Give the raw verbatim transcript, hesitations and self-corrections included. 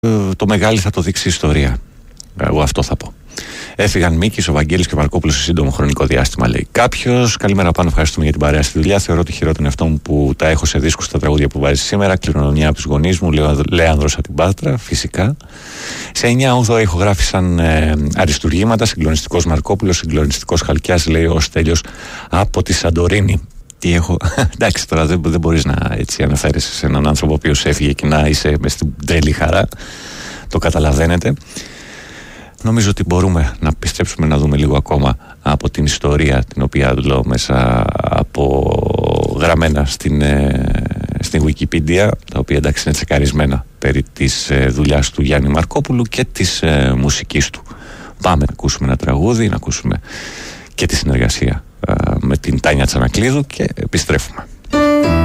το μεγάλη θα το δείξει η ιστορία. Εγώ αυτό θα πω. Έφυγαν Μίκης, ο Βαγγέλης και ο Μαρκόπουλος σε σύντομο χρονικό διάστημα, λέει κάποιος. Καλημέρα πάνω, ευχαριστούμε για την παρέα στη δουλειά. Θεωρώ ότι χειρότερο είναι αυτό μου που τα έχω σε δίσκους στα τραγούδια που βάζει σήμερα. Κληρονομιά από τους γονείς μου, Λέανδρος από την Πάτρα, φυσικά. Σε εννιά όγδοα ηχογράφησαν ε, αριστουργήματα. Συγκλονιστικός Μαρκόπουλος, συγκλονιστικός Χαλκιάς, λέει ο Στέλιος από τη Σαντορίνη. Τι έχω. Εντάξει, τώρα δεν, δεν μπορείς να έτσι αναφέρεσαι σε έναν άνθρωπο ο οποίος έφυγε και να είσαι μες στην τρελή χαρά. Το καταλαβαίνετε. Νομίζω ότι μπορούμε να πιστέψουμε να δούμε λίγο ακόμα από την ιστορία την οποία λέω μέσα από γραμμένα στην, στην Wikipedia, τα οποία εντάξει είναι τσεκαρισμένα περί της δουλειάς του Γιάννη Μαρκόπουλου και της ε, μουσικής του. Πάμε να ακούσουμε ένα τραγούδι, να ακούσουμε και τη συνεργασία ε, με την Τάνια Τσανακλείδου και επιστρέφουμε.